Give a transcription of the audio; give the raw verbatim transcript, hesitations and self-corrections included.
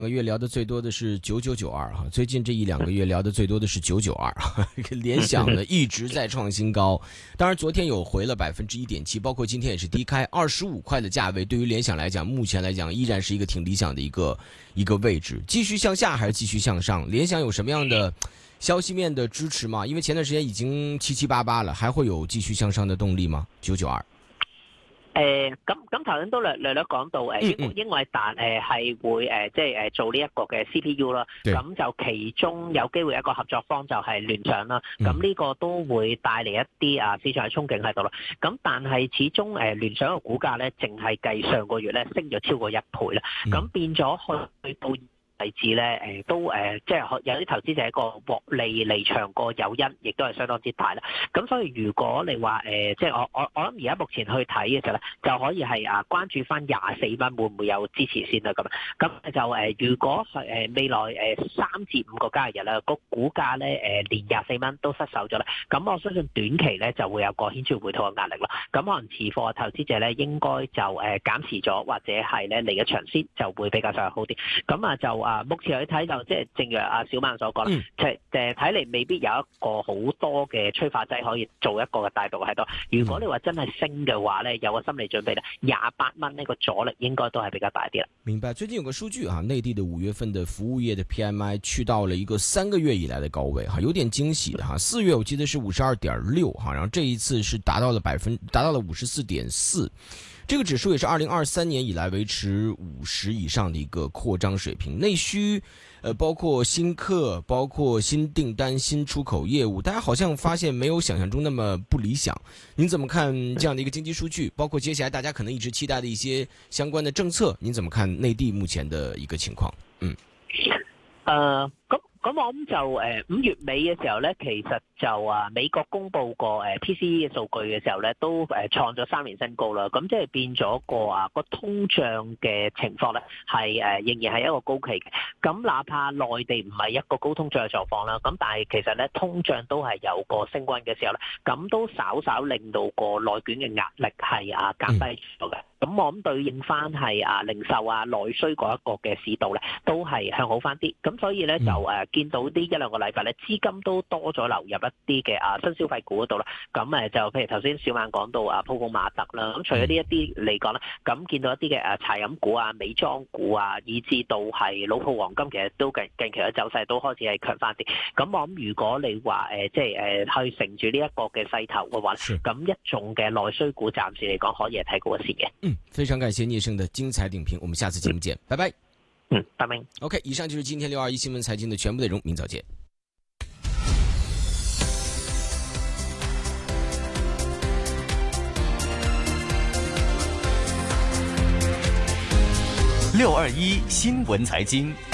个月聊的最多的是九九九二哈，最近这一两个月聊的最多的是九九二，联想呢一直在创新高，当然昨天有回了百分之一点七，包括今天也是低开二十五块的价位，对于联想来讲，目前来讲依然是一个挺理想的一个一个位置，继续向下还是继续向上？联想有什么样的消息面的支持吗？因为前段时间已經七七八八了，還會有繼續向上的動力嗎？九九二。 誒咁咁頭先都略略略講到誒英英偉達誒係會誒即係誒做呢一個嘅 C P U 啦，咁就其中有機會一個合作方就係聯想啦，咁呢個都會帶嚟一啲啊市場嘅憧憬喺度啦。咁但係始終誒聯想嘅股價咧，淨係計上個月咧升咗超過一倍啦，咁變咗去到位置咧，誒都誒，即係有啲投資者個獲利離場個誘因，亦都係相當之大啦。咁所以如果你話誒，即係我我我諗而家目前去睇嘅時候咧，就可以係啊關注翻廿四蚊會唔會有支持先啦咁。咁就誒，如果係誒未來誒三至五個交易日啦，個股價咧誒連廿四蚊都失守咗啦，咁我相信短期咧就會有個顯著回吐嘅壓力啦。咁可能持貨投資者咧應該就誒減持咗，或者係咧離一場先就會比較上好啲。咁啊就啊，目前去睇就即係正如阿小曼所講啦，即係誒睇嚟未必有一個好多嘅催化劑可以做一個嘅帶動喺度。如果你話真係升嘅話咧，有個心理準備咧，廿八蚊呢個阻力應該都係比較大啲啦。 明白。最近有個數據啊，內地的五月份的服務業的 P M I 去到了一個三個月以來的高位哈，有點驚喜的哈。四月我記得是五十二點六哈，然後這一次是達到了百分達到了五十四點四。這個指數也是二零二三年以來維持五十以上的一個擴張水平。內需，呃，包括新客，包括新訂單、新出口業務，大家好像發現沒有想象中那麼不理想。您怎麼看這樣的一個經濟數據？包括接下來大家可能一直期待的一些相關的政策，您怎麼看內地目前的一個情況？嗯， 呃，咁。咁我諗就誒五月尾嘅時候咧，其實就啊美國公布個誒 P C E 嘅數據嘅時候咧，都誒創咗三年新高啦。咁即係變咗個啊個通脹嘅情況咧，係誒仍然係一個高企嘅。咁哪怕內地唔係一個高通脹嘅狀況啦，咁但係其實咧通脹都係有個升溫嘅時候咧，咁都稍稍令到個內卷嘅壓力係啊減低咗嘅。咁我諗對應翻係啊零售啊內需嗰一個嘅市道咧，都係向好翻啲。咁所以咧就誒見到呢一兩個禮拜咧，資金都多咗流入一啲嘅啊新消費股嗰度啦。咁誒就譬如頭先小曼講到啊鋪鋪馬特啦，咁除咗呢一啲嚟講咧，咁見到一啲嘅誒茶飲股啊、美妝股啊，以至到係老鋪黃金，其實都近近期嘅走勢都開始係強翻啲。咁我諗如果你話誒即係誒去乘住呢一個嘅勢頭嘅話，咁一眾嘅內需股暫時嚟講可以係睇高一線嘅。 嗯，非常感謝聶生的精彩點評，我們下次節目見，拜拜。 嗯，拜拜。 OK， 以上就是今天六二一新聞財經的全部內容，明早見。 六二一新聞財經。